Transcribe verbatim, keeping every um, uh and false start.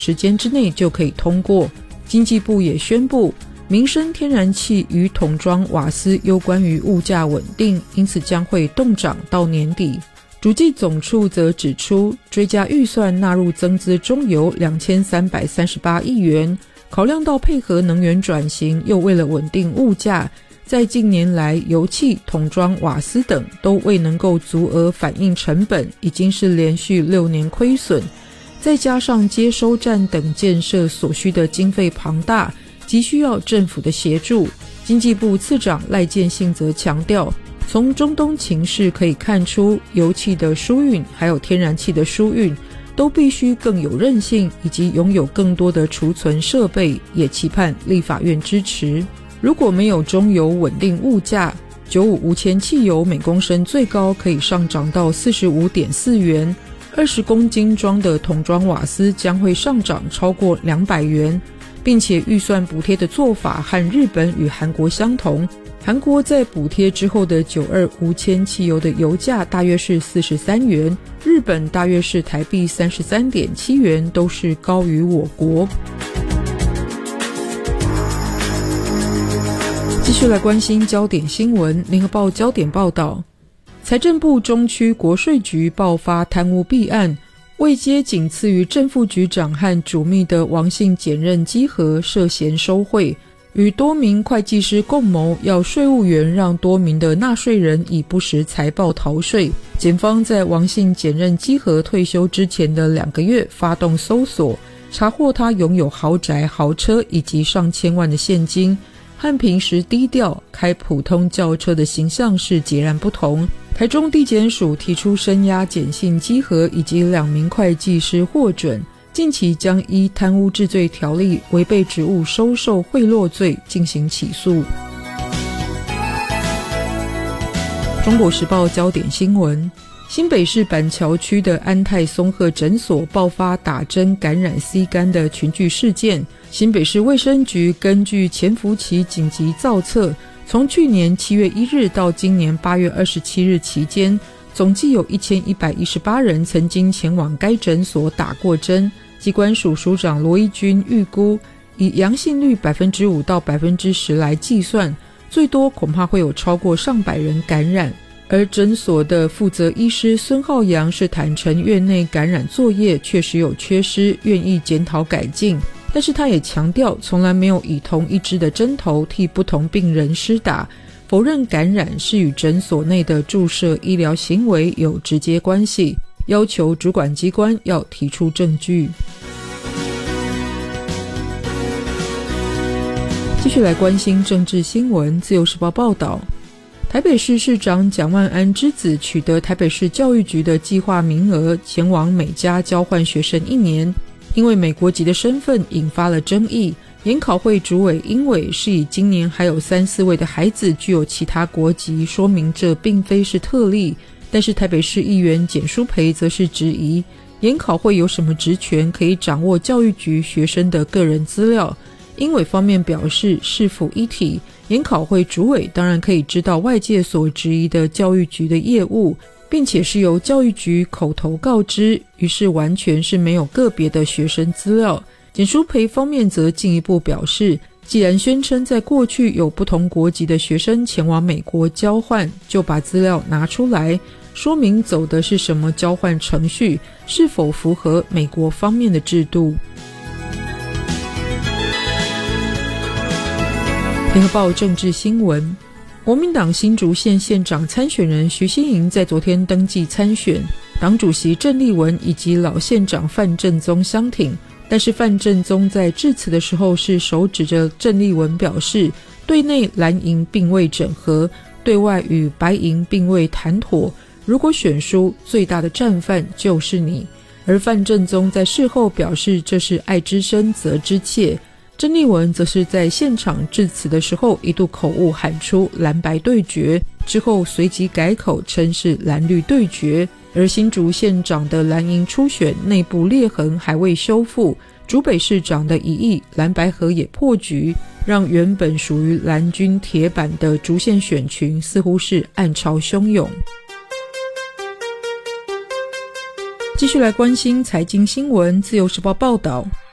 时间之内就可以通过。经济部也宣布，民生天然气与桶装瓦斯攸关于物价稳定，因此将会冻涨到年底。主计总处则指出，追加预算纳入增资中油两千三百三十八亿元，考量到配合能源转型，又为了稳定物价，在近年来油气、桶装瓦斯等都未能够足额反映成本，已经是连续六年亏损，再加上接收站等建设所需的经费庞大，急需要政府的协助。经济部次长赖建信则强调，从中东情势可以看出，油气的输运还有天然气的输运都必须更有韧性，以及拥有更多的储存设备，也期盼立法院支持。如果没有中油稳定物价，九五无铅汽油每公升最高可以上涨到 四十五点四元，二十公斤装的桶装瓦斯将会上涨超过两百元，并且预算补贴的做法和日本与韩国相同。韩国在补贴之后的九二无铅汽油的油价大约是四十三元，日本大约是台币 三十三点七元，都是高于我国。继续来关心焦点新闻，联合报焦点报道，财政部中区国税局爆发贪污弊案，位阶仅次于正副局长和主秘的王姓检任稽核涉嫌收贿，与多名会计师共谋，要税务员让多名的纳税人以不实财报逃税。检方在王姓检任稽核退休之前的两个月发动搜索，查获他拥有豪宅、豪车以及上千万的现金，和平时低调开普通轿车的形象是截然不同。台中地检署提出声押检信稽核以及两名会计师获准，近期将依贪污治罪条例违背职务收受贿赂罪进行起诉。中国时报焦点新闻，新北市板桥区的安泰松鹤诊所爆发打针感染 C 肝的群聚事件。新北市卫生局根据潜伏期紧急造册，从去年七月一日到今年八月二十七日期间，总计有一千一百一十八人曾经前往该诊所打过针。疾管署署长罗一军预估，以阳性率 百分之五 到 百分之十 来计算，最多恐怕会有超过上百人感染。而诊所的负责医师孙浩洋是坦承院内感染作业确实有缺失，愿意检讨改进，但是他也强调从来没有以同一支的针头替不同病人施打，否认感染是与诊所内的注射医疗行为有直接关系，要求主管机关要提出证据。继续来关心政治新闻，自由时报报道，台北市市长蒋万安之子取得台北市教育局的计划名额，前往美加交换学生一年，因为美国籍的身份引发了争议。研考会主委英伟是以今年还有三四位的孩子具有其他国籍，说明这并非是特例。但是台北市议员简舒培则是质疑，研考会有什么职权可以掌握教育局学生的个人资料？英伟方面表示，市府一体，研考会主委当然可以知道外界所质疑的教育局的业务，并且是由教育局口头告知，于是完全是没有个别的学生资料。简舒培方面则进一步表示，既然宣称在过去有不同国籍的学生前往美国交换，就把资料拿出来，说明走的是什么交换程序，是否符合美国方面的制度。联合报政治新闻，国民党新竹县县长参选人徐新莹在昨天登记参选，党主席郑丽文以及老县长范正宗相挺，但是范正宗在致辞的时候是手指着郑丽文表示，对内蓝营并未整合，对外与白营并未谈妥，如果选输，最大的战犯就是你。而范正宗在事后表示，这是爱之深责之切。郑丽文则是在现场致辞的时候一度口误喊出蓝白对决，之后随即改口称是蓝绿对决。而新竹县长的蓝营初选内部裂痕还未修复，竹北市长的一役蓝白合也破局，让原本属于蓝军铁板的竹县选群似乎是暗潮汹涌。继续来关心财经新闻，自由时报报道，